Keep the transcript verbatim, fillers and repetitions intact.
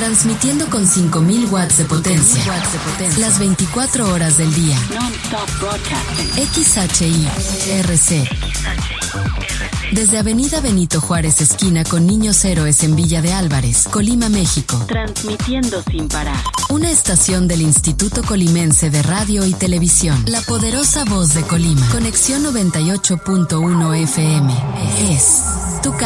Transmitiendo con cinco mil watts de potencia. Las veinticuatro horas del día. X H I R C. Desde Avenida Benito Juárez, esquina con Niños Héroes en Villa de Álvarez, Colima, México. Transmitiendo sin parar. Una estación del Instituto Colimense de Radio y Televisión. La poderosa voz de Colima. Conexión noventa y ocho punto uno F M. Es tu